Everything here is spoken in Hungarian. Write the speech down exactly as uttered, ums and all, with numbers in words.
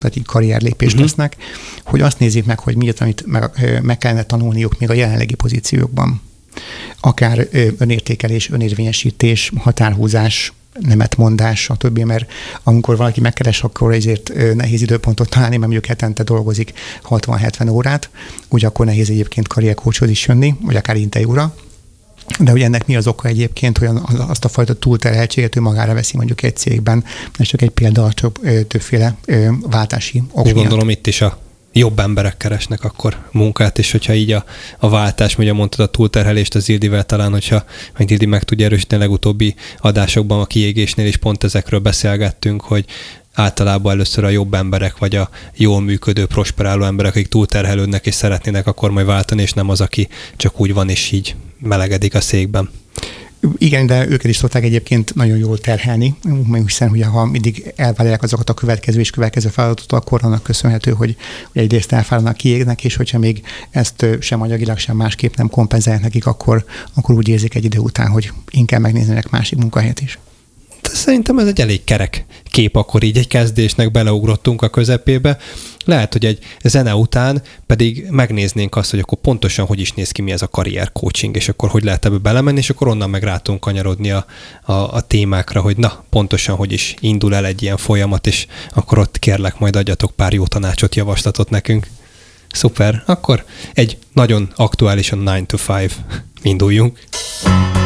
tehát így karrierlépést uh-huh. tesznek, hogy azt nézik meg, hogy mi az, amit meg, meg kellene tanulniuk még a jelenlegi pozíciókban. Akár önértékelés, önérvényesítés, határhúzás, nemetmondás, stb. Mert amikor valaki megkeres, akkor ezért nehéz időpontot találni, mert mondjuk hetente dolgozik hatvan-hetven órát, úgy akkor nehéz egyébként karriercoachhoz is jönni, vagy akár interjúra. De hogy ennek mi az oka egyébként, hogy azt a fajta túlterheltséget ő magára veszi mondjuk egy cégben, és csak egy példa, több, többféle váltási ok miatt. Gondolom itt is a jobb emberek keresnek akkor munkát, és hogyha így a, a váltás, ugye mondtad a túlterhelést az Ildivel talán, hogyha meg Ildi meg tudja erősíteni a legutóbbi adásokban a kiégésnél is pont ezekről beszélgettünk, hogy általában először a jobb emberek, vagy a jól működő, prosperáló emberek, akik túlterhelődnek és szeretnének akkor majd váltani, és nem az, aki csak úgy van, és így melegedik a székben. Igen, de őket is szokták egyébként nagyon jól terhelni, hiszen hogy ha mindig elvállalják azokat a következő és következő feladatot, akkor annak köszönhető, hogy, hogy egyrészt elfáradnak, kiégnek, és hogyha még ezt sem anyagilag, sem másképp nem kompenzálják nekik, akkor, akkor úgy érzik egy idő után, hogy inkább megnéznek másik munkahelyet is. Szerintem ez egy elég kerek kép, akkor így egy kezdésnek beleugrottunk a közepébe. Lehet, hogy egy zene után pedig megnéznénk azt, hogy akkor pontosan hogy is néz ki, mi ez a karrier coaching, és akkor hogy lehet ebbe belemenni, és akkor onnan meg rá tudunk kanyarodni a, a, a témákra, hogy na, pontosan hogy is indul el egy ilyen folyamat, és akkor ott kérlek, majd adjatok pár jó tanácsot, javaslatot nekünk. Szuper, akkor egy nagyon aktuálisan nine to five induljunk.